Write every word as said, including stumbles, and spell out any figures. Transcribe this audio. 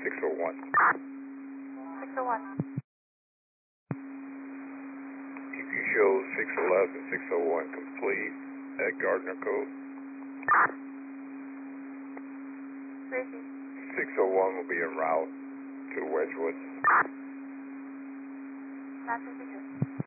six oh one. six oh one. You can show six eleven, six oh one complete at Gardner Cove. Tracy. six oh one will be en route to Wedgewood. Not Tracy.